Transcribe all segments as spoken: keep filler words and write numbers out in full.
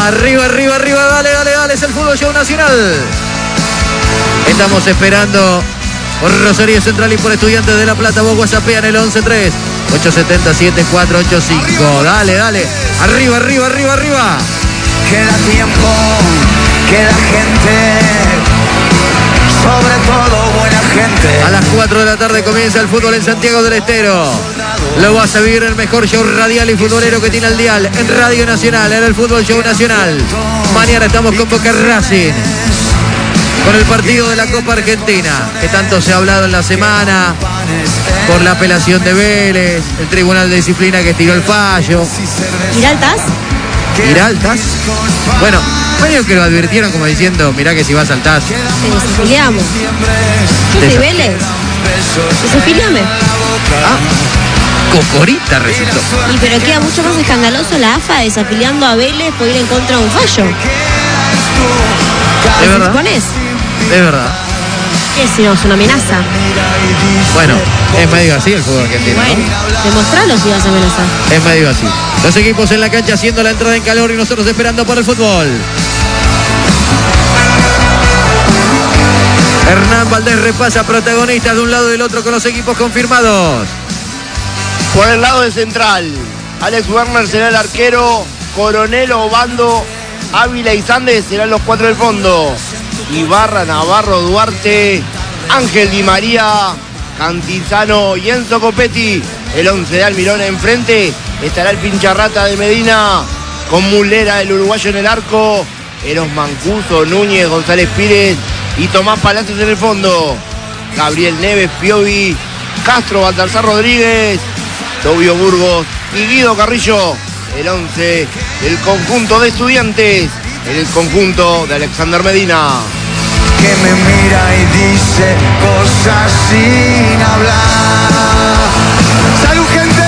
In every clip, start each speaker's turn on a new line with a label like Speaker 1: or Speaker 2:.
Speaker 1: Arriba, arriba, arriba, dale, dale, dale, es el Fútbol Show Nacional. Estamos esperando por Rosario Central y por Estudiantes de La Plata. Vos whatsappean el once tres ocho siete cero siete cuatro ocho cinco. Dale, dale. Arriba, arriba, arriba, arriba.
Speaker 2: Queda tiempo, queda gente, sobre todo buena gente.
Speaker 1: A las cuatro de la tarde comienza el fútbol en Santiago del Estero. Lo vas a vivir en el mejor show radial y futbolero que tiene el dial, en Radio Nacional, en el Fútbol Show Nacional. Mañana estamos con Boca Racing, con el partido de la Copa Argentina, que tanto se ha hablado en la semana, por la apelación de Vélez, el Tribunal de Disciplina que estiró el fallo.
Speaker 3: ¿Giraltas?
Speaker 1: ¿Giraltas? Bueno, medio que lo advirtieron como diciendo, mirá que si vas al T A S.
Speaker 3: Te desafiliamos. Yo soy Vélez. Desafiliame.
Speaker 1: Ah, cocorita resultó.
Speaker 3: Y pero queda mucho más escandaloso la A F A desafiliando a Vélez por ir en contra de un fallo.
Speaker 1: ¿Es verdad?
Speaker 3: ¿Pones?
Speaker 1: Es verdad.
Speaker 3: ¿Qué si no? Es una amenaza.
Speaker 1: Bueno, es medio así el fútbol argentino,
Speaker 3: Bueno,
Speaker 1: ¿no?
Speaker 3: demostralo si vas a amenazar.
Speaker 1: Es medio así. Los equipos en la cancha haciendo la entrada en calor y nosotros esperando por el fútbol. Hernán Valdés repasa protagonistas de un lado y del otro con los equipos confirmados.
Speaker 4: Por el lado de Central, Alex Werner será el arquero, Coronel, Obando, Ávila y Sandes serán los cuatro del fondo. Ibarra, Navarro, Duarte, Ángel Di María, Cantizano y Enzo Copetti. El once de Almirón enfrente estará el pincharrata de Medina, con Mulera, el uruguayo en el arco, Eros Mancuso, Núñez, González Pires y Tomás Palacios en el fondo. Gabriel Neves, Piovi, Castro, Baltasar Rodríguez, Tobio Burgos y Guido Carrillo. El once del conjunto de Estudiantes, en el conjunto de Alexander Medina.
Speaker 2: Que me mira y dice cosas sin hablar. ¡Salud, gente!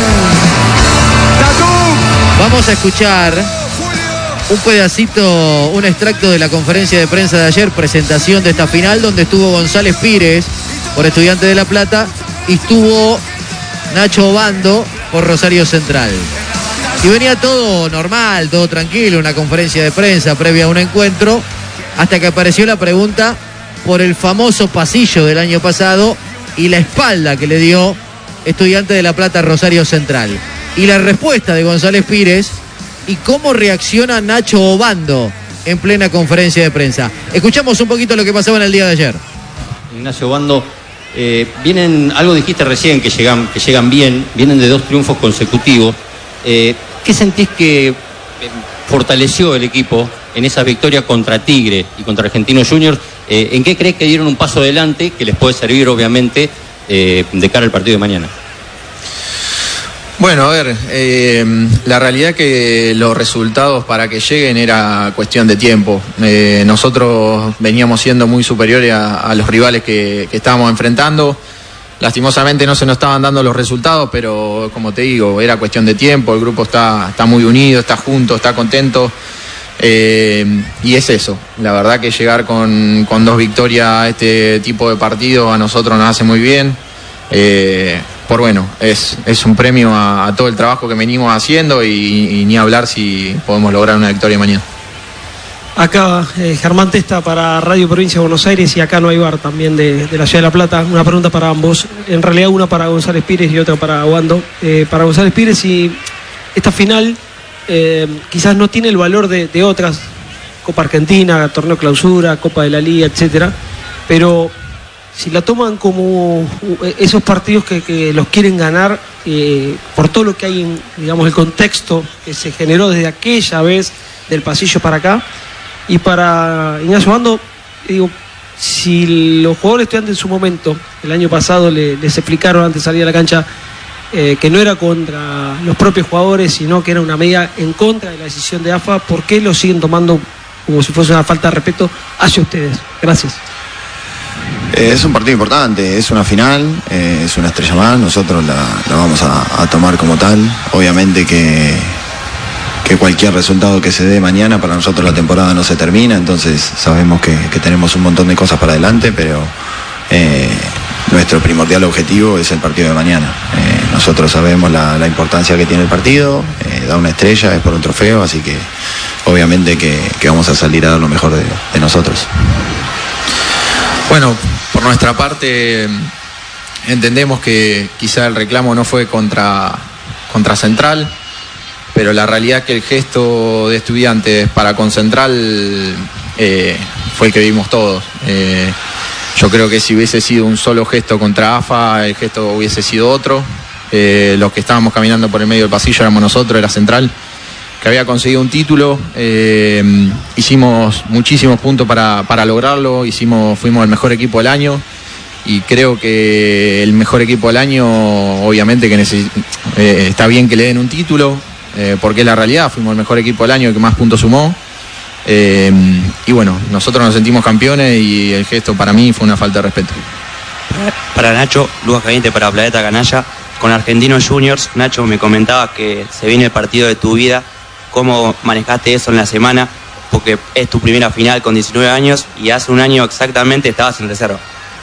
Speaker 2: ¡Tatú!
Speaker 1: Vamos a escuchar un pedacito, un extracto de la conferencia de prensa de ayer, presentación de esta final, donde estuvo González Pires por Estudiantes de La Plata y estuvo Nacho Obando por Rosario Central. Y venía todo normal, todo tranquilo, una conferencia de prensa previa a un encuentro, hasta que apareció la pregunta por el famoso pasillo del año pasado y la espalda que le dio Estudiantes de La Plata a Rosario Central. Y la respuesta de González Pires y cómo reacciona Nacho Obando en plena conferencia de prensa. Escuchamos un poquito lo que pasaba en el día de ayer.
Speaker 5: Ignacio Obando, eh, vienen, algo dijiste recién, que llegan, que llegan bien, vienen de dos triunfos consecutivos. Eh, ¿Qué sentís que eh, fortaleció el equipo en esa victoria contra Tigre y contra Argentinos Juniors? Eh, ¿En qué crees que dieron un paso adelante que les puede servir, obviamente, eh, de cara al partido de mañana?
Speaker 6: Bueno, a ver, eh, la realidad que los resultados para que lleguen era cuestión de tiempo. Eh, nosotros veníamos siendo muy superiores a, a los rivales que, que estábamos enfrentando. Lastimosamente no se nos estaban dando los resultados, pero como te digo, era cuestión de tiempo. El grupo está, está muy unido, está junto, está contento. Eh, y es eso, la verdad que llegar con, con dos victorias a este tipo de partido a nosotros nos hace muy bien. Eh, por bueno, es, es un premio a, a todo el trabajo que venimos haciendo y, y ni hablar si podemos lograr una victoria mañana.
Speaker 7: Acá eh, Germán Testa para Radio Provincia de Buenos Aires y acá no hay bar también de, de la Ciudad de La Plata. Una pregunta para ambos, en realidad una para González Pires y otra para Obando. Eh, para González Pires, si esta final eh, quizás no tiene el valor de, de otras, Copa Argentina, Torneo Clausura, Copa de la Liga, etcétera, pero si la toman como esos partidos que, que los quieren ganar eh, por todo lo que hay en, digamos, el contexto que se generó desde aquella vez del pasillo para acá. Y para Ignacio Obando, digo, si los jugadores estudiantes en su momento, el año pasado, le, les explicaron antes de salir a la cancha eh, que no era contra los propios jugadores, sino que era una medida en contra de la decisión de A F A, ¿por qué lo siguen tomando como si fuese una falta de respeto hacia ustedes? Gracias.
Speaker 8: Eh, es un partido importante, es una final, eh, es una estrella más, nosotros la, la vamos a, a tomar como tal. Obviamente que... que cualquier resultado que se dé mañana, para nosotros la temporada no se termina, entonces sabemos que, que tenemos un montón de cosas para adelante, pero eh, nuestro primordial objetivo es el partido de mañana. Eh, nosotros sabemos la, la importancia que tiene el partido, eh, da una estrella, es por un trofeo, así que obviamente que, que vamos a salir a dar lo mejor de, de nosotros.
Speaker 6: Bueno, por nuestra parte entendemos que quizá el reclamo no fue contra, contra Central, pero la realidad es que el gesto de Estudiantes para con Central eh, fue el que vimos todos. Eh, yo creo que si hubiese sido un solo gesto contra A F A, el gesto hubiese sido otro. Eh, los que estábamos caminando por el medio del pasillo éramos nosotros, era Central, que había conseguido un título. Eh, hicimos muchísimos puntos para, para lograrlo, hicimos, fuimos el mejor equipo del año. Y creo que el mejor equipo del año, obviamente que neces- eh, está bien que le den un título, eh, porque es la realidad, fuimos el mejor equipo del año que más puntos sumó. Eh, y bueno, nosotros nos sentimos campeones y el gesto para mí fue una falta de respeto.
Speaker 9: Para Nacho, Lucas Caliente para Planeta Canalla. Con Argentinos Juniors, Nacho, me comentabas que se viene el partido de tu vida. ¿Cómo manejaste eso en la semana? Porque es tu primera final con diecinueve años y hace un año exactamente estabas en reserva.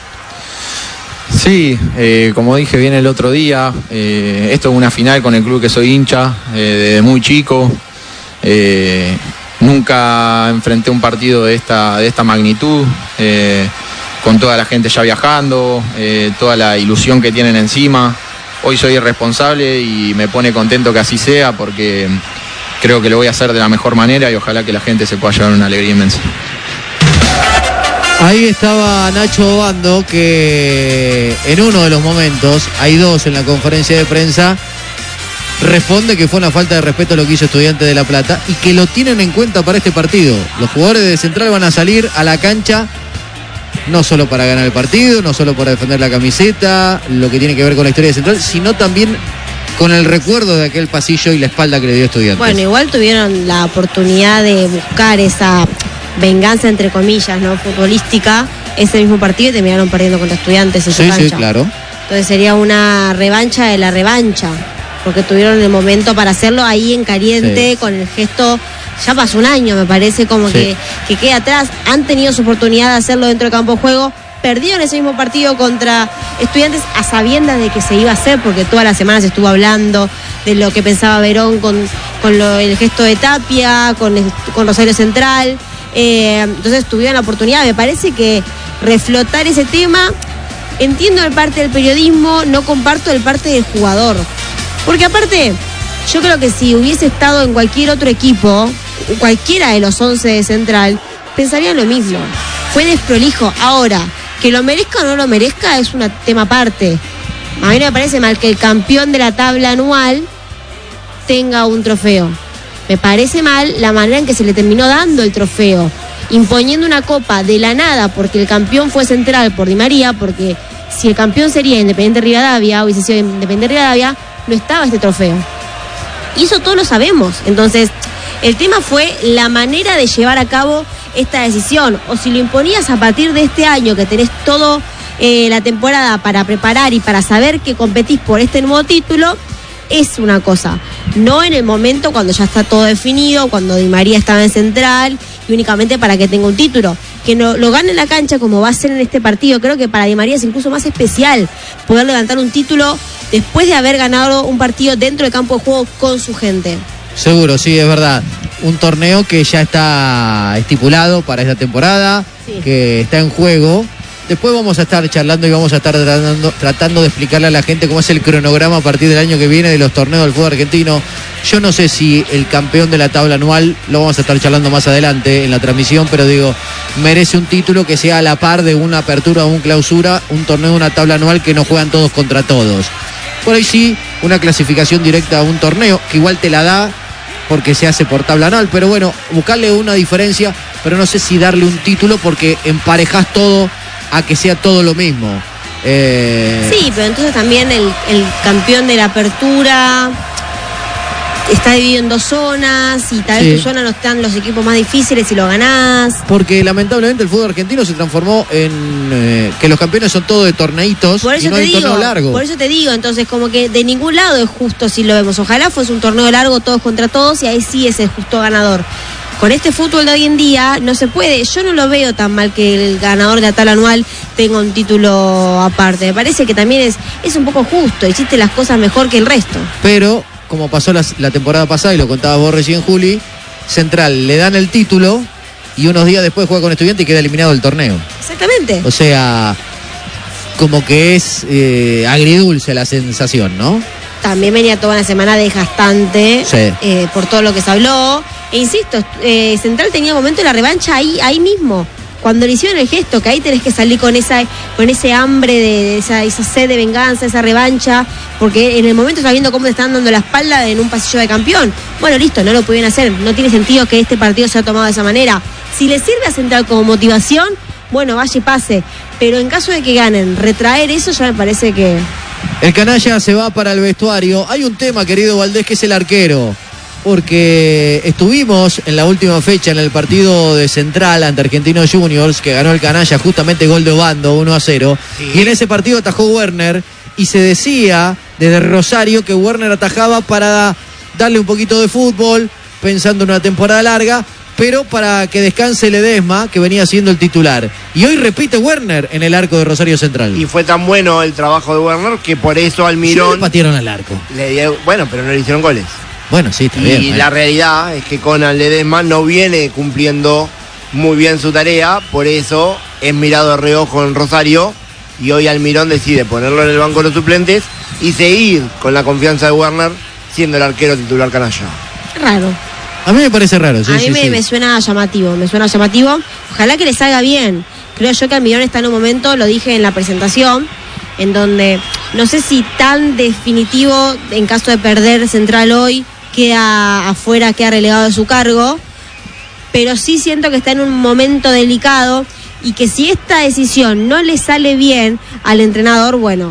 Speaker 6: Sí, eh, como dije bien el otro día, eh, esto es una final con el club que soy hincha, eh, desde muy chico. Eh, nunca enfrenté un partido de esta, de esta magnitud, eh, con toda la gente ya viajando, eh, toda la ilusión que tienen encima. Hoy soy irresponsable y me pone contento que así sea, porque creo que lo voy a hacer de la mejor manera y ojalá que la gente se pueda llevar una alegría inmensa.
Speaker 1: Ahí estaba Nacho Obando, que en uno de los momentos, hay dos en la conferencia de prensa, responde que fue una falta de respeto lo que hizo Estudiantes de La Plata y que lo tienen en cuenta para este partido. Los jugadores de Central van a salir a la cancha no solo para ganar el partido, no solo para defender la camiseta, lo que tiene que ver con la historia de Central, sino también con el recuerdo de aquel pasillo y la espalda que le dio Estudiantes.
Speaker 3: Bueno, igual tuvieron la oportunidad de buscar esa venganza, entre comillas, ¿no? Futbolística, ese mismo partido, y terminaron perdiendo contra Estudiantes en su
Speaker 1: sí,
Speaker 3: cancha.
Speaker 1: Sí, claro.
Speaker 3: Entonces sería una revancha de la revancha, porque tuvieron el momento para hacerlo ahí en caliente, sí, con el gesto. Ya pasó un año, me parece, como sí, que, que queda atrás. Han tenido su oportunidad de hacerlo dentro del campo de juego. Perdieron ese mismo partido contra Estudiantes a sabiendas de que se iba a hacer, porque toda la semana se estuvo hablando de lo que pensaba Verón con, con lo, el gesto de Tapia, con, con Rosario Central. Eh, entonces tuvieron la oportunidad. Me parece que reflotar ese tema, entiendo el parte del periodismo, no comparto el parte del jugador. Porque aparte, yo creo que si hubiese estado en cualquier otro equipo, cualquiera de los once de Central, pensarían lo mismo. Fue desprolijo. Ahora, que lo merezca o no lo merezca es un tema aparte. A mí me parece mal que el campeón de la tabla anual tenga un trofeo. Me parece mal la manera en que se le terminó dando el trofeo, imponiendo una copa de la nada, porque el campeón fue Central por Di María, porque si el campeón sería Independiente Rivadavia, hubiese sido Independiente Rivadavia, no estaba este trofeo. Y eso todos lo sabemos. Entonces, el tema fue la manera de llevar a cabo esta decisión. O si lo imponías a partir de este año, que tenés toda eh, la temporada para preparar y para saber que competís por este nuevo título, es una cosa. No en el momento cuando ya está todo definido, cuando Di María estaba en Central, y únicamente para que tenga un título. Que no, lo gane en la cancha como va a ser en este partido. Creo que para Di María es incluso más especial poder levantar un título después de haber ganado un partido dentro del campo de juego con su gente. Seguro, sí, es verdad. Un torneo que ya está estipulado para esta temporada, sí, que está en juego. Después vamos a estar charlando y vamos a estar tratando, tratando de explicarle a la gente cómo es el cronograma a partir del año que viene de los torneos del fútbol argentino. Yo no sé si el campeón de la tabla anual, lo vamos a estar charlando más adelante en la transmisión, pero digo, merece un título que sea a la par de una apertura o una clausura, un torneo de una tabla anual que no juegan todos contra todos. Por ahí sí, una clasificación directa a un torneo, que igual te la da porque se hace por tabla anual, pero bueno, buscarle una diferencia, pero no sé si darle un título porque emparejás todo a que sea todo lo mismo. Eh... Sí, pero entonces también el, el campeón de la apertura está dividido en dos zonas y tal vez sí, tu zona no están los equipos más difíciles y lo ganás. Porque lamentablemente el fútbol argentino se transformó en eh, que los campeones son todos de torneitos por eso y no te hay digo, torneo largo. Por eso te digo, entonces como que de ningún lado es justo si lo vemos. Ojalá fuese un torneo largo todos contra todos y ahí sí es el justo ganador. Con este fútbol de hoy en día no se puede. Yo no lo veo tan mal que el ganador de la tabla anual tenga un título aparte. Me parece que también es, es un poco justo. Hiciste las cosas mejor que el resto. Pero, como pasó la, la temporada pasada, y lo contabas vos recién, Juli,
Speaker 1: Central le dan el título y unos días después juega con Estudiantes y queda eliminado del torneo.
Speaker 3: Exactamente.
Speaker 1: O sea, como que es eh, agridulce la sensación, ¿no?
Speaker 3: También venía toda una semana desgastante,
Speaker 1: sí.
Speaker 3: eh, por todo lo que se habló. E insisto, eh, Central tenía momento de la revancha ahí, ahí mismo. Cuando le hicieron el gesto, que ahí tenés que salir con esa, con ese hambre, de, de esa, esa sed de venganza, esa revancha, porque en el momento estás viendo cómo te están dando la espalda en un pasillo de campeón. Bueno, listo, no lo pudieron hacer. No tiene sentido que este partido sea tomado de esa manera. Si le sirve a Central como motivación, bueno, vaya y pase. Pero en caso de que ganen, retraer eso ya me parece que...
Speaker 1: El canalla se va para el vestuario. Hay un tema, querido Valdés, que es el arquero. Porque estuvimos en la última fecha en el partido de Central ante Argentinos Juniors, que ganó el canalla, justamente gol de Obando, uno a cero. Sí. Y en ese partido atajó Werner. Y se decía desde Rosario que Werner atajaba para darle un poquito de fútbol, pensando en una temporada larga, pero para que descanse Ledesma, que venía siendo el titular. Y hoy repite Werner en el arco de Rosario Central.
Speaker 4: Y fue tan bueno el trabajo de Werner que por eso Almirón...
Speaker 1: Sí, le patearon al arco.
Speaker 4: Le dio, bueno, pero no le hicieron goles.
Speaker 1: Bueno, sí, está
Speaker 4: y
Speaker 1: bien.
Speaker 4: Y
Speaker 1: bueno.
Speaker 4: la realidad es que Conan Ledesma no viene cumpliendo muy bien su tarea, por eso es mirado de reojo en Rosario, y hoy Almirón decide ponerlo en el banco de los suplentes y seguir con la confianza de Werner siendo el arquero titular canalla.
Speaker 3: Raro.
Speaker 1: A mí me parece raro, sí,
Speaker 3: A mí
Speaker 1: sí,
Speaker 3: me,
Speaker 1: sí.
Speaker 3: me suena llamativo, me suena llamativo. Ojalá que le salga bien. Creo yo que Almirón está en un momento, lo dije en la presentación, en donde no sé si tan definitivo, en caso de perder Central hoy, queda afuera, queda relegado de su cargo, pero sí siento que está en un momento delicado y que si esta decisión no le sale bien al entrenador, bueno,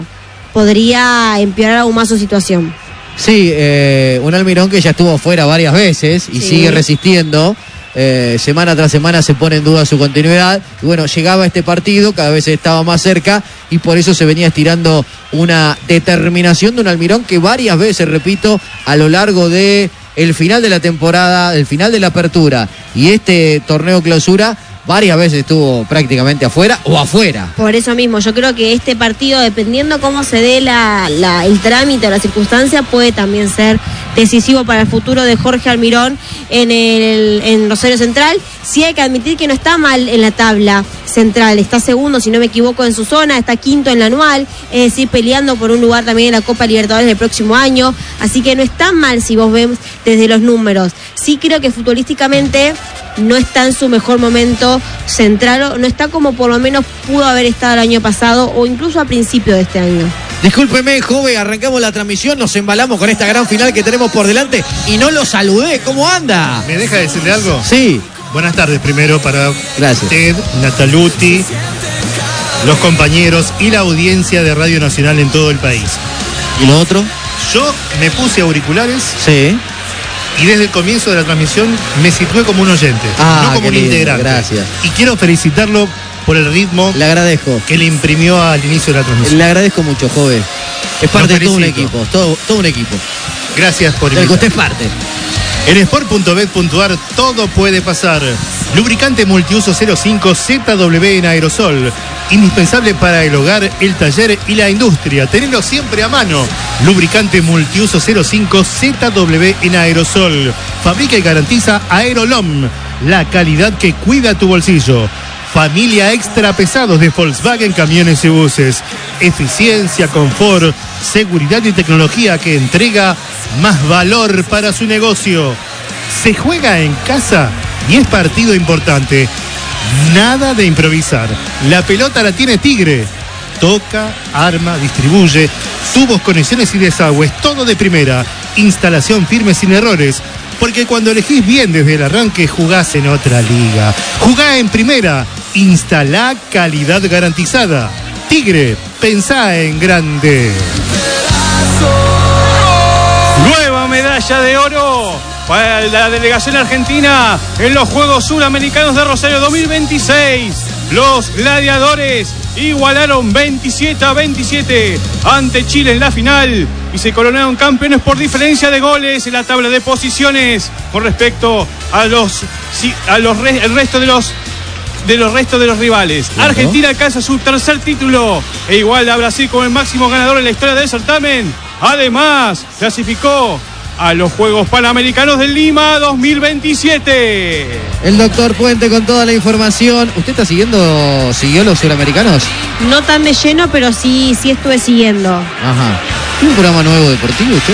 Speaker 3: podría empeorar aún más su situación.
Speaker 1: Sí, eh, un Almirón que ya estuvo fuera varias veces y sí. sigue resistiendo. Eh, semana tras semana se pone en duda su continuidad. Y bueno, llegaba este partido, cada vez estaba más cerca y por eso se venía estirando una determinación de un Almirón que varias veces, repito, a lo largo de el final de la temporada, el final de la apertura y este torneo clausura, varias veces estuvo prácticamente afuera o afuera.
Speaker 3: Por eso mismo, yo creo que este partido, dependiendo cómo se dé la, la, el trámite o la circunstancia, puede también ser decisivo para el futuro de Jorge Almirón en, el, en Rosario Central. Sí hay que admitir que no está mal en la tabla central, está segundo, si no me equivoco, en su zona, está quinto en la anual, es decir, peleando por un lugar también en la Copa Libertadores del próximo año, así que no está mal si vos ves desde los números. Sí creo que futbolísticamente no está en su mejor momento Central, no está como por lo menos pudo haber estado el año pasado o incluso a principio de este año.
Speaker 1: Discúlpeme, joven, arrancamos la transmisión, nos embalamos con esta gran final que tenemos por delante y no lo saludé. ¿Cómo anda?
Speaker 10: ¿Me deja decirle algo?
Speaker 1: Sí.
Speaker 10: Buenas tardes primero para
Speaker 1: Gracias.
Speaker 10: usted, Nataluti, los compañeros y la audiencia de Radio Nacional en todo el país.
Speaker 1: ¿Y lo otro?
Speaker 10: Yo me puse auriculares.
Speaker 1: Sí.
Speaker 10: Y desde el comienzo de la transmisión me situé como un oyente,
Speaker 1: ah,
Speaker 10: no como un
Speaker 1: lindo,
Speaker 10: integrante.
Speaker 1: Gracias.
Speaker 10: Y quiero felicitarlo por el ritmo.
Speaker 1: Le agradezco.
Speaker 10: Que le imprimió al inicio de la transmisión.
Speaker 1: Le agradezco mucho, joven. Es parte de todo un equipo, todo, todo un equipo.
Speaker 10: Gracias por
Speaker 1: invitar. Del que usted es parte.
Speaker 10: En sport punto bet punto a r todo puede pasar. Lubricante multiuso cero cinco Z W en aerosol. Indispensable para el hogar, el taller y la industria. Tenelo siempre a mano. Lubricante multiuso cero cinco Z W en aerosol. Fabrica y garantiza Aerolom. La calidad que cuida tu bolsillo. Familia extra pesados de Volkswagen Camiones y Buses. Eficiencia, confort, seguridad y tecnología que entrega más valor para su negocio. Se juega en casa y es partido importante. Nada de improvisar. La pelota la tiene Tigre. Toca, arma, distribuye. Tubos, conexiones y desagües. Todo de primera. Instalación firme sin errores. Porque cuando elegís bien desde el arranque, jugás en otra liga. Jugá en primera. Instalá calidad garantizada. Tigre, pensá en grande.
Speaker 11: Nueva medalla de oro para la delegación argentina en los Juegos Suramericanos de Rosario dos mil veintiséis. Los gladiadores igualaron veintisiete a veintisiete ante Chile en la final y se coronaron campeones por diferencia de goles en la tabla de posiciones con respecto a los a los el resto de los de los restos de los rivales. Uh-huh. Argentina alcanza su tercer título e igual a Brasil como el máximo ganador en la historia del certamen. Además, clasificó a los Juegos Panamericanos de Lima dos mil veintisiete.
Speaker 1: El doctor Puente con toda la información. ¿Usted está siguiendo, siguió los suramericanos?
Speaker 3: No tan de lleno, pero sí, sí estuve siguiendo.
Speaker 1: Ajá. ¿Tiene un programa nuevo deportivo usted?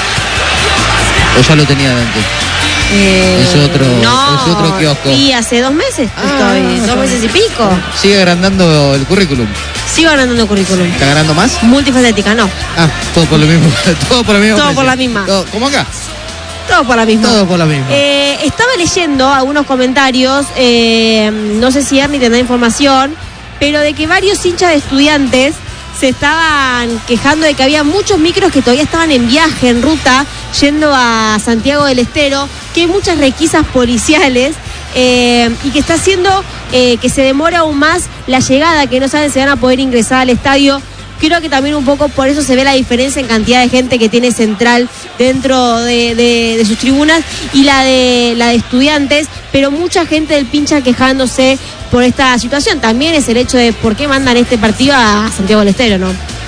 Speaker 1: ¿O ya lo tenía de antes?
Speaker 3: Eh,
Speaker 1: es otro,
Speaker 3: no,
Speaker 1: es otro kiosco.
Speaker 3: Sí, hace dos meses
Speaker 1: Ah,
Speaker 3: estoy, dos meses y pico.
Speaker 1: Sigue agrandando el currículum.
Speaker 3: Sigo agrandando el currículum.
Speaker 1: ¿Está ganando más?
Speaker 3: Multifacética, no.
Speaker 1: Ah, todo por lo mismo. Todo por la misma.
Speaker 3: Todo por la misma.
Speaker 1: Todo, ¿cómo acá?
Speaker 3: Todo por la misma.
Speaker 1: Todo por la misma.
Speaker 3: Eh, estaba leyendo algunos comentarios, eh, no sé si Ernie tendrá información, pero de que varios hinchas de Estudiantes se estaban quejando de que había muchos micros que todavía estaban en viaje, en ruta, yendo a Santiago del Estero, que hay muchas requisas policiales eh, y que está haciendo eh, que se demore aún más la llegada, que no saben si van a poder ingresar al estadio. Creo que también un poco por eso se ve la diferencia en cantidad de gente que tiene Central dentro de, de, de sus tribunas y la de la de Estudiantes, pero mucha gente del pincha quejándose por esta situación. También es el hecho de por qué mandan este partido a Santiago del Estero, ¿no?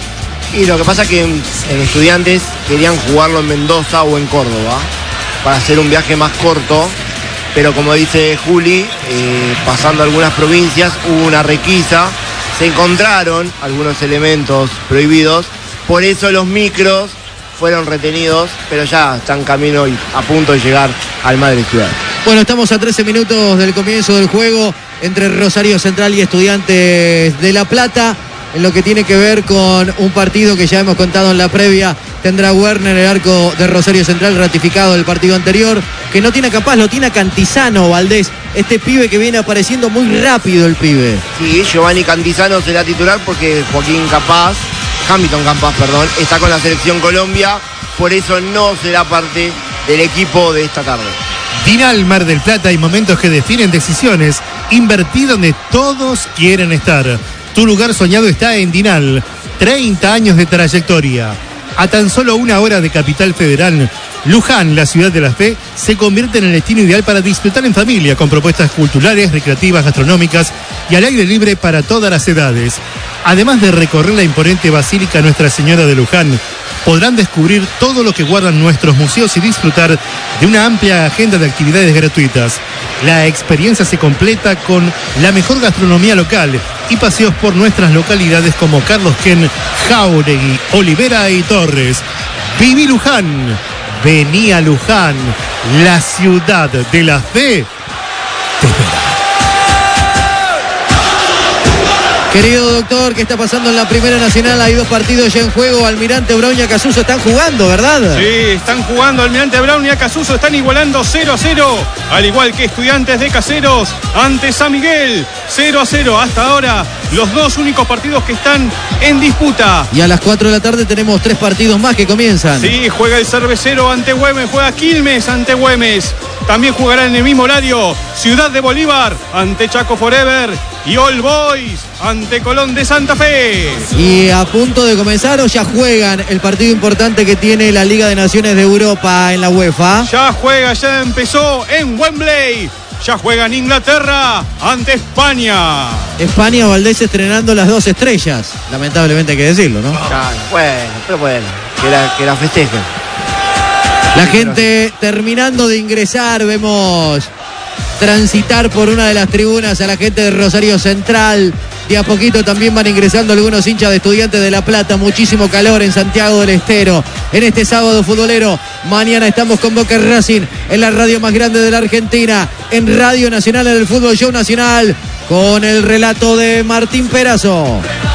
Speaker 4: Y lo que pasa es que en, en Estudiantes querían jugarlo en Mendoza o en Córdoba para hacer un viaje más corto, pero como dice Juli, eh, pasando algunas provincias hubo una requisa. Se encontraron algunos elementos prohibidos, por eso los micros fueron retenidos, pero ya están camino y a punto de llegar al Madre Ciudad.
Speaker 1: Bueno, estamos a trece minutos del comienzo del juego entre Rosario Central y Estudiantes de La Plata, en lo que tiene que ver con un partido que ya hemos contado en la previa. Tendrá Werner el arco de Rosario Central, ratificado del partido anterior, que no tiene capaz, lo tiene a Cantizano, Valdés, este pibe que viene apareciendo muy rápido, el pibe.
Speaker 4: Sí, Giovanni Cantizano será titular porque Joaquín Capaz, Hamilton Capaz, perdón, está con la selección Colombia, por eso no será parte del equipo de esta tarde.
Speaker 10: Dinal Mar del Plata, hay momentos que definen decisiones. Invertí donde todos quieren estar. Tu lugar soñado está en Dinal. treinta años de trayectoria. A tan solo una hora de Capital Federal, Luján, la ciudad de la fe, se convierte en el destino ideal para disfrutar en familia, con propuestas culturales, recreativas, gastronómicas y al aire libre para todas las edades. Además de recorrer la imponente Basílica Nuestra Señora de Luján, podrán descubrir todo lo que guardan nuestros museos y disfrutar de una amplia agenda de actividades gratuitas. La experiencia se completa con la mejor gastronomía local y paseos por nuestras localidades como Carlos Ken, Jáuregui, Olivera y Torres. Viví Luján, vení a Luján, la ciudad de la fe te espera.
Speaker 1: Querido doctor, ¿qué está pasando en la Primera Nacional? Hay dos partidos ya en juego. Almirante Brown y Acasuso están jugando, ¿verdad?
Speaker 11: Sí, están jugando. Almirante Brown y Acasuso están igualando cero a cero. Al igual que Estudiantes de Caseros ante San Miguel. cero a cero. Hasta ahora, los dos únicos partidos que están en disputa.
Speaker 1: Y a las cuatro de la tarde tenemos tres partidos más que comienzan.
Speaker 11: Sí, juega el Cervecero ante Güemes. Juega Quilmes ante Güemes. También jugará en el mismo horario Ciudad de Bolívar ante Chaco Forever. Y All Boys ante Colón de Santa Fe.
Speaker 1: Y a punto de comenzar o ya juegan el partido importante que tiene la Liga de Naciones de Europa en la UEFA.
Speaker 11: Ya juega, ya empezó en Wembley. Ya juega en Inglaterra ante España.
Speaker 1: España, Valdés estrenando las dos estrellas. Lamentablemente hay que decirlo, ¿no?
Speaker 4: Ya, bueno, pero bueno, que la, que la festejen.
Speaker 1: La gente terminando de ingresar, vemos transitar por una de las tribunas a la gente de Rosario Central. De a poquito también van ingresando algunos hinchas de Estudiantes de La Plata. Muchísimo calor en Santiago del Estero en este sábado futbolero. Mañana estamos con Boca Racing en la radio más grande de la Argentina, en Radio Nacional, en el Fútbol Show Nacional, con el relato de Martín Perazo.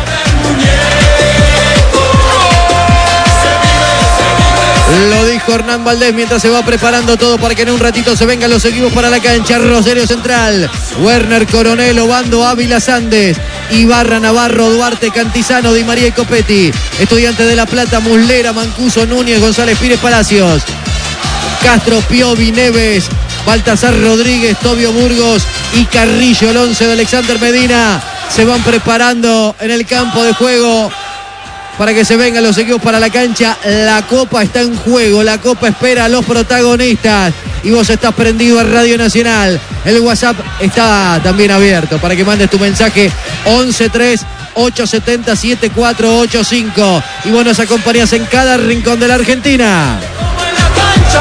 Speaker 1: Lo dijo Hernán Valdés mientras se va preparando todo para que en un ratito se vengan los equipos para la cancha. Rosario Central, Werner, Coronel, Obando, Ávila, Sandes, Ibarra, Navarro, Duarte, Cantizano, Di María y Copetti. Estudiantes de La Plata, Muslera, Mancuso, Núñez, González Pires, Palacios, Castro, Piovi, Neves, Baltasar Rodríguez, Tobio Burgos y Carrillo. El once de Alexander Medina se van preparando en el campo de juego para que se vengan los equipos para la cancha. La Copa está en juego, la Copa espera a los protagonistas. Y vos estás prendido a Radio Nacional. El WhatsApp está también abierto para que mandes tu mensaje once tres ocho siete cero siete cuatro ocho cinco. Y vos nos acompañás en cada rincón de la Argentina.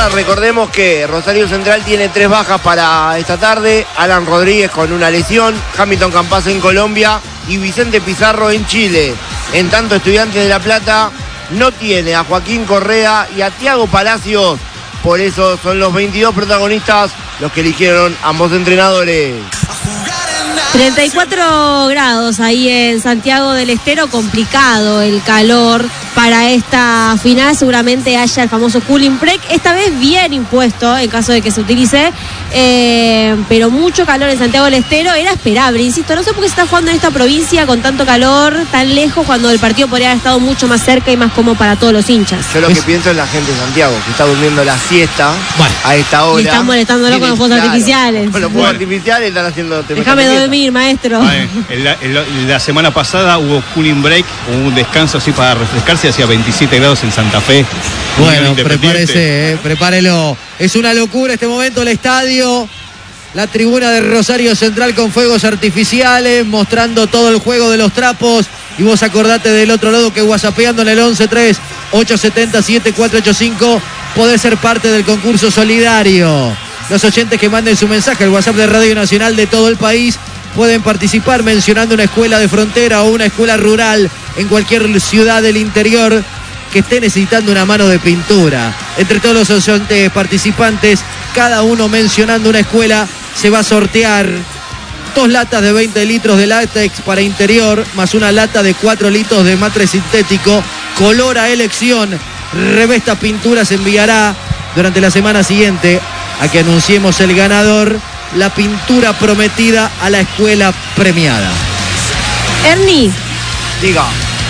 Speaker 4: César, recordemos que Rosario Central tiene tres bajas para esta tarde. Alan Rodríguez con una lesión, Hamilton Campazzo en Colombia y Vicente Pizarro en Chile. En tanto, Estudiantes de La Plata no tiene a Joaquín Correa y a Tiago Palacios. Por eso son los veintidós protagonistas los que eligieron ambos entrenadores.
Speaker 3: treinta y cuatro grados ahí en Santiago del Estero, complicado el calor para esta final, seguramente haya el famoso cooling break, esta vez bien impuesto en caso de que se utilice, eh, pero mucho calor en Santiago del Estero, era esperable, insisto, no sé por qué se está jugando en esta provincia con tanto calor, tan lejos, cuando el partido podría haber estado mucho más cerca y más cómodo para todos los hinchas.
Speaker 4: Yo lo que pienso es la gente de Santiago, que está durmiendo la siesta bueno, a esta hora.
Speaker 3: Y están molestándolo con los fuegos
Speaker 4: claro,
Speaker 3: artificiales.
Speaker 4: Con los fuegos bueno. artificiales están haciendo...
Speaker 3: Déjame dormir, maestro.
Speaker 11: Vale, en la, en la, en la semana pasada hubo cooling break, hubo un descanso así para refrescarse, hacía veintisiete grados en Santa Fe.
Speaker 1: Bueno, prepárese, eh, prepárelo. Es una locura este momento el estadio. La tribuna de Rosario Central con fuegos artificiales, mostrando todo el juego de los trapos. Y vos acordate del otro lado que whatsappeando en el once tres ocho siete cero siete cuatro ocho cinco podés ser parte del concurso solidario. Los oyentes que manden su mensaje al WhatsApp de Radio Nacional de todo el país pueden participar mencionando una escuela de frontera o una escuela rural en cualquier ciudad del interior que esté necesitando una mano de pintura. Entre todos los oyentes participantes, cada uno mencionando una escuela, se va a sortear dos latas de veinte litros de látex para interior, más una lata de cuatro litros de matre sintético, color a elección. Revesta Pintura se enviará durante la semana siguiente a que anunciemos el ganador, la pintura prometida a la escuela premiada.
Speaker 3: Ernie.
Speaker 4: Diga.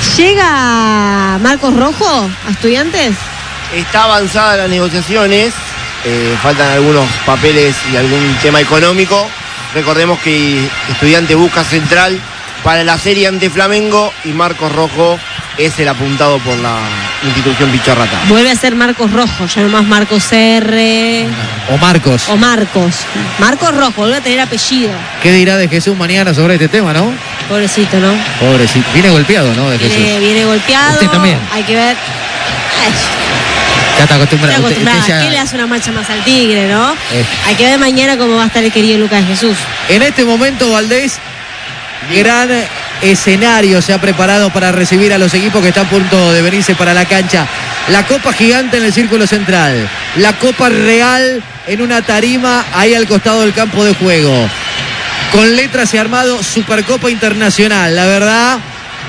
Speaker 3: ¿Llega Marcos Rojo a Estudiantes?
Speaker 4: Está avanzada las negociaciones, eh, faltan algunos papeles y algún tema económico. Recordemos que Estudiantes busca central para la serie ante Flamengo y Marcos Rojo es el apuntado por la institución Picharrata.
Speaker 3: Vuelve a ser Marcos Rojo, ya no más Marcos R.
Speaker 1: O Marcos.
Speaker 3: O Marcos. Marcos Rojo, vuelve a tener apellido.
Speaker 1: ¿Qué dirá de Jesús mañana sobre este tema, no?
Speaker 3: Pobrecito, ¿no?
Speaker 1: Pobrecito. Viene golpeado, ¿no? De
Speaker 3: viene,
Speaker 1: Jesús.
Speaker 3: Viene golpeado.
Speaker 1: Usted también.
Speaker 3: Hay que ver. Ay.
Speaker 1: Ya está acostumbrado.
Speaker 3: Está acostumbrado.
Speaker 1: Usted, usted ya...
Speaker 3: ¿Qué le hace una marcha más al tigre, no?
Speaker 1: Eh.
Speaker 3: Hay que ver mañana cómo va a estar el querido Lucas Jesús.
Speaker 1: En este momento, Valdés, gran escenario se ha preparado para recibir a los equipos que están a punto de venirse para la cancha. La Copa Gigante en el Círculo Central. La Copa Real en una tarima ahí al costado del campo de juego. Con letras y armado Supercopa Internacional. La verdad,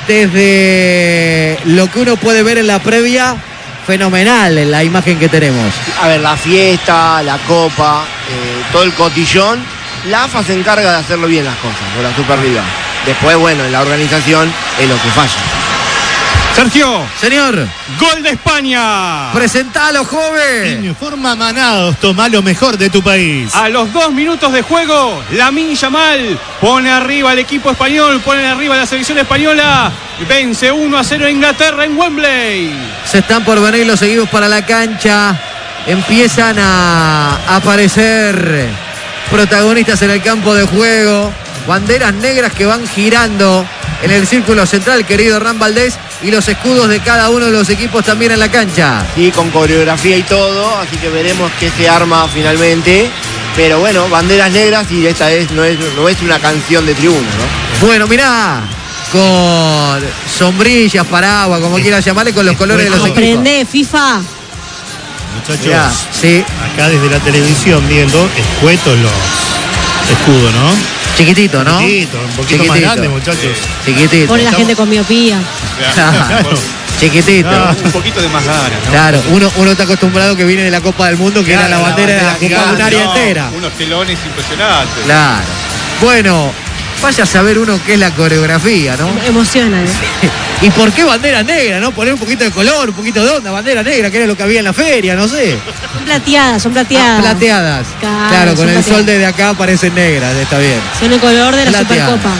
Speaker 1: desde lo que uno puede ver en la previa, fenomenal en la imagen que tenemos.
Speaker 4: A ver, la fiesta, la copa, eh, todo el cotillón. La A F A se encarga de hacerlo bien las cosas, con la Superliga. Después, bueno, en la organización es lo que falla.
Speaker 11: Sergio.
Speaker 1: Señor.
Speaker 11: Gol de España.
Speaker 1: Presentalo, joven.
Speaker 10: Informa Manados, toma lo mejor de tu país.
Speaker 11: A los dos minutos de juego, Lamine Yamal pone arriba al equipo español, pone arriba a la selección española. Vence uno a cero a Inglaterra en Wembley.
Speaker 1: Se están por venir los seguidos para la cancha. Empiezan a aparecer protagonistas en el campo de juego. Banderas negras que van girando en el círculo central, querido Hernán Valdés, y los escudos de cada uno de los equipos también en la cancha.
Speaker 4: Sí, con coreografía y todo, así que veremos qué se arma finalmente. Pero bueno, banderas negras y esta vez no es, no es una canción de tribuna, ¿no?
Speaker 1: Bueno, mirá, con sombrillas, paraguas, como quieras llamarle, con los colores de los equipos.
Speaker 3: Aprende, FIFA.
Speaker 10: Muchachos,
Speaker 1: mirá, sí.
Speaker 10: Acá desde la televisión viendo, escuetos los escudos, ¿no?
Speaker 1: Chiquitito, ¿no?
Speaker 10: Chiquitito, un poquito
Speaker 1: Chiquitito.
Speaker 10: más grande, muchachos.
Speaker 1: Chiquitito.
Speaker 3: Pone la gente con miopía.
Speaker 1: Claro. Chiquitito.
Speaker 11: Ah, un poquito de más ganas, ¿no?
Speaker 1: Claro, uno, uno está acostumbrado que viene de la Copa del Mundo, que
Speaker 10: Claro,
Speaker 1: era la bandera de la Copa un área
Speaker 11: No,
Speaker 1: entera.
Speaker 11: Unos telones impresionantes.
Speaker 1: Claro. Bueno, vaya a saber uno qué es la coreografía, ¿no?
Speaker 3: Emociona, ¿eh?
Speaker 1: ¿Y por qué bandera negra, no? Poner un poquito de color, un poquito de onda, bandera negra, que era lo que había en la feria, no sé.
Speaker 3: Son plateadas, son plateadas.
Speaker 1: Ah, plateadas.
Speaker 3: Claro,
Speaker 1: Claro, con
Speaker 3: son
Speaker 1: el
Speaker 3: plateadas.
Speaker 1: sol desde acá parecen negras, está bien.
Speaker 3: Son el color de la
Speaker 1: Plateadas.
Speaker 3: Supercopa.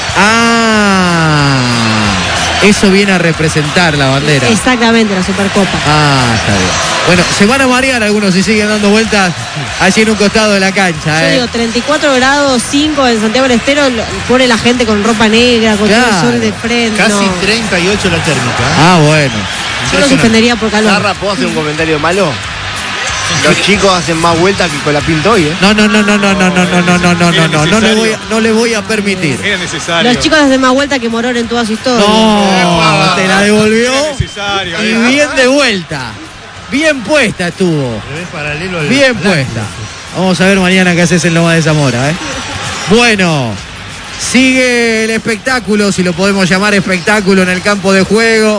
Speaker 1: Ah, eso viene a representar la bandera.
Speaker 3: Exactamente, la Supercopa.
Speaker 1: Ah, está bien. Bueno, se van a marear algunos si siguen dando vueltas allí en un costado de la cancha.
Speaker 3: Yo
Speaker 1: ¿eh?
Speaker 3: digo, treinta y cuatro grados cinco en Santiago del Estero, lo- pone la gente con ropa negra, con todo
Speaker 1: Claro.
Speaker 3: el sol de frente.
Speaker 10: Casi
Speaker 3: no.
Speaker 10: treinta y ocho la térmica.
Speaker 1: Ah, bueno.
Speaker 3: Yo lo suspendería por calor.
Speaker 4: Zarra, ¿puedo hacer un comentario malo? Los chicos hacen más vueltas que con la pinta hoy, ¿eh?
Speaker 1: No, no, no, no, no, no, no, no, no, no, no, no, no, no le voy a, no le voy a permitir.
Speaker 11: Era necesario.
Speaker 3: Los chicos hacen más vuelta que Morón en toda su historia.
Speaker 1: No, te la devolvió
Speaker 11: Era necesario.
Speaker 1: y bien de vuelta. Bien puesta estuvo.
Speaker 10: Paralelo al
Speaker 1: Bien
Speaker 10: blanco.
Speaker 1: puesta. Vamos a ver mañana qué haces en Loma de Zamora, ¿eh? Bueno, sigue el espectáculo, si lo podemos llamar espectáculo, en el campo de juego.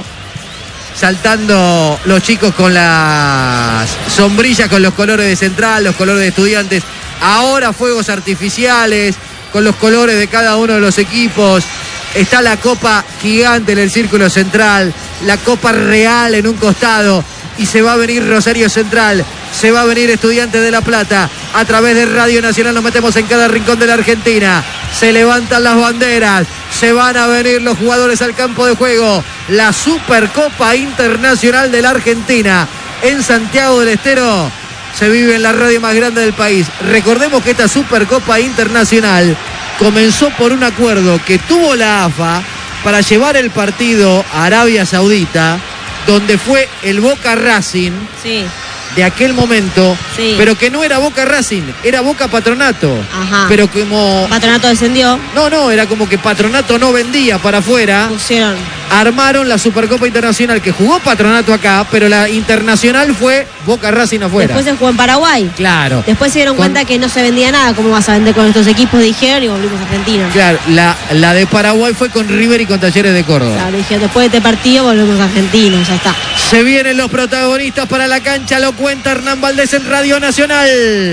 Speaker 1: Saltando los chicos con las sombrillas, con los colores de Central, los colores de Estudiantes. Ahora fuegos artificiales, con los colores de cada uno de los equipos. Está la copa gigante en el círculo central, la copa real en un costado. Y se va a venir Rosario Central, se va a venir Estudiantes de La Plata. A través de Radio Nacional nos metemos en cada rincón de la Argentina. Se levantan las banderas, se van a venir los jugadores al campo de juego. La Supercopa Internacional de la Argentina en Santiago del Estero se vive en la radio más grande del país. Recordemos que esta Supercopa Internacional comenzó por un acuerdo que tuvo la A F A para llevar el partido a Arabia Saudita, donde fue el Boca Racing
Speaker 3: Sí.
Speaker 1: de aquel momento,
Speaker 3: Sí.
Speaker 1: pero que no era Boca Racing, era Boca Patronato.
Speaker 3: Ajá.
Speaker 1: Pero como...
Speaker 3: Patronato descendió.
Speaker 1: No, no, era como que Patronato no vendía para afuera.
Speaker 3: Pusieron.
Speaker 1: Armaron la Supercopa Internacional que jugó Patronato acá, pero la internacional fue Boca Racing afuera.
Speaker 3: Después se jugó en Paraguay.
Speaker 1: Claro.
Speaker 3: Después se dieron
Speaker 1: Con-
Speaker 3: cuenta que no se vendía nada. ¿Cómo vas a vender con estos equipos? Dijeron y volvimos a Argentina.
Speaker 1: Claro, la, la de Paraguay fue con River y con Talleres de Córdoba.
Speaker 3: Claro, dijeron, después de este partido volvemos a Argentina. Ya está.
Speaker 1: Se vienen los protagonistas para la cancha, lo cuenta Hernán Valdés en Radio Nacional.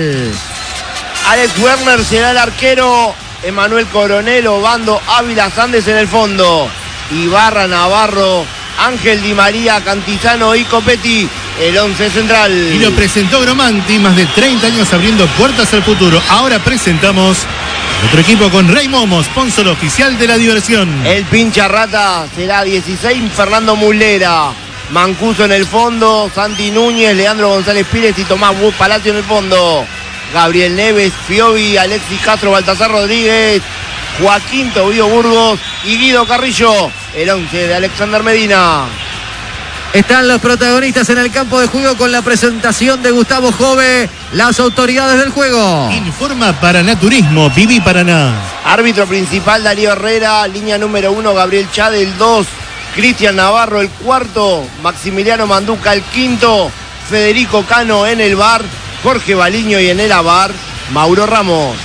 Speaker 4: Alex Werner será el arquero. Emanuel Coronel, Obando, Ávila, Sandes en el fondo. Ibarra, Navarro, Ángel Di María, Cantizano y Copetti, el once central.
Speaker 10: Y lo presentó Gromanti, más de treinta años abriendo puertas al futuro. Ahora presentamos otro equipo con Rey Momo, sponsor oficial de la diversión.
Speaker 4: El pincha rata será dieciséis, Fernando Mulera. Mancuso en el fondo, Santi Núñez, Leandro González Pires y Tomás Wood Palacio en el fondo. Gabriel Neves, Fiovi, Alexis Castro, Baltasar Rodríguez, Joaquín Tobío Burgos y Guido Carrillo, el once de Alexander Medina.
Speaker 1: Están los protagonistas en el campo de juego con la presentación de Gustavo Jove, las autoridades del juego.
Speaker 10: Informa Paraná Turismo, Viví Paraná.
Speaker 4: Árbitro principal Darío Herrera, línea número uno Gabriel Chade, el dos Cristian Navarro, el cuarto Maximiliano Manduca, el quinto Federico Cano en el bar, Jorge Baliño y en el abar Mauro Ramos.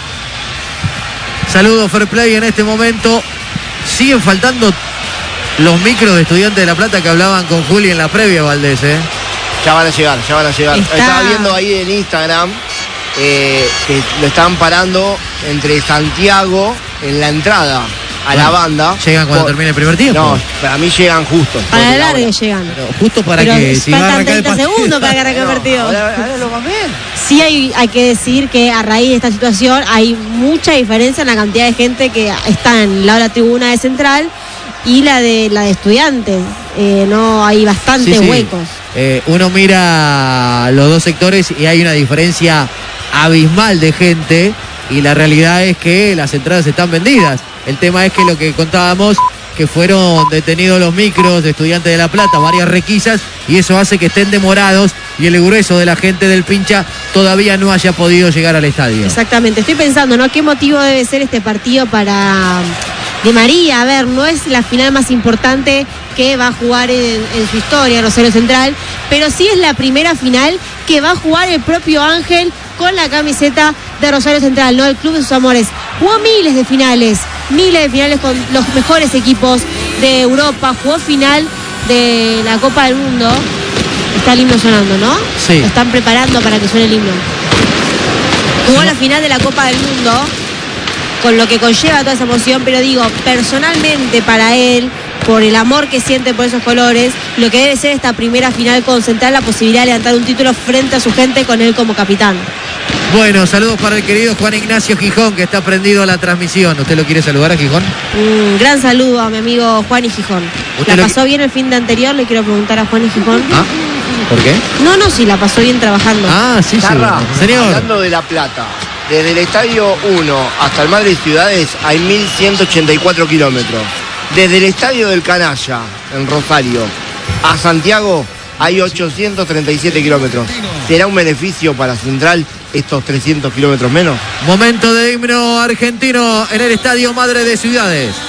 Speaker 1: Saludos, Fair Play en este momento. Siguen faltando los micros de Estudiantes de La Plata que hablaban con Juli en la previa, Valdés, ¿eh?
Speaker 4: Ya van a llegar, ya van a llegar.
Speaker 3: Está-
Speaker 4: Estaba viendo ahí en Instagram eh, que lo estaban parando entre Santiago en la entrada a la
Speaker 1: Bueno,
Speaker 4: banda.
Speaker 1: ¿llegan cuando
Speaker 4: Por-
Speaker 1: termine el primer tiempo?
Speaker 4: No, para mí llegan justo.
Speaker 3: Para
Speaker 4: porque
Speaker 3: el
Speaker 4: la
Speaker 3: largo
Speaker 4: hora-
Speaker 3: llegan.
Speaker 1: Pero justo para
Speaker 3: Pero
Speaker 1: que si va a
Speaker 3: faltan
Speaker 1: arrancar el
Speaker 3: treinta
Speaker 1: partido.
Speaker 3: segundos para que arranque el
Speaker 4: No,
Speaker 3: partido.
Speaker 4: ahora, ahora lo van a ver.
Speaker 3: Sí hay, hay que decir que a raíz de esta situación hay mucha diferencia en la cantidad de gente que está en la otra tribuna de Central y la de la de Estudiantes. Eh, no hay bastantes
Speaker 1: Sí, sí.
Speaker 3: huecos.
Speaker 1: Eh, uno mira los dos sectores y hay una diferencia abismal de gente y la realidad es que las entradas están vendidas. El tema es que lo que contábamos, que fueron detenidos los micros de Estudiantes de La Plata, varias requisas, y eso hace que estén demorados y el grueso de la gente del pincha todavía no haya podido llegar al estadio.
Speaker 3: Exactamente, estoy pensando, ¿no? ¿Qué motivo debe ser este partido para Di María? A ver, no es la final más importante que va a jugar en, en su historia, Rosario Central, pero sí es la primera final que va a jugar el propio Ángel con la camiseta de Rosario Central, ¿no? El club de sus amores. Jugó miles de finales, miles de finales con los mejores equipos de Europa, jugó final de la Copa del Mundo. Está el himno sonando, ¿no?
Speaker 1: Sí.
Speaker 3: Lo están preparando para que suene el himno. Jugó la final de la Copa del Mundo, con lo que conlleva toda esa emoción, pero digo, personalmente para él, por el amor que siente por esos colores, lo que debe ser esta primera final con Central, la posibilidad de levantar un título frente a su gente con él como capitán.
Speaker 1: Bueno, saludos para el querido Juan Ignacio Gijón, que está prendido a la transmisión. ¿Usted lo quiere saludar a Gijón?
Speaker 3: Un gran saludo a mi amigo Juan y Gijón.
Speaker 1: ¿Usted
Speaker 3: ¿La
Speaker 1: lo-
Speaker 3: pasó bien el fin de anterior? Le quiero preguntar a Juan y Gijón.
Speaker 1: ¿Ah? ¿Por qué?
Speaker 3: No, no, sí, la pasó bien trabajando.
Speaker 1: Ah, sí, sí.
Speaker 4: Tarra,
Speaker 1: Señor.
Speaker 4: hablando de La Plata, desde el Estadio uno hasta el Madrid Ciudades hay mil ciento ochenta y cuatro kilómetros. Desde el Estadio del Canalla, en Rosario, a Santiago hay ochocientos treinta y siete kilómetros. ¿Será un beneficio para Central estos trescientos kilómetros menos?
Speaker 1: Momento de himno argentino en el Estadio Madre de Ciudades.